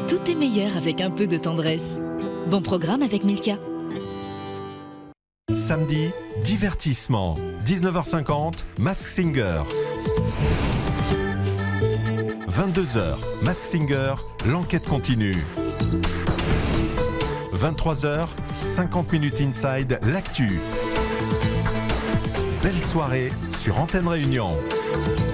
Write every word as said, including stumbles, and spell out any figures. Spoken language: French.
Tout est meilleur avec un peu de tendresse. Bon programme avec Milka. Samedi, divertissement. dix-neuf heures cinquante, Mask Singer. vingt-deux heures, Mask Singer, l'enquête continue. vingt-trois heures, cinquante minutes inside, l'actu. Belle soirée sur Antenne Réunion.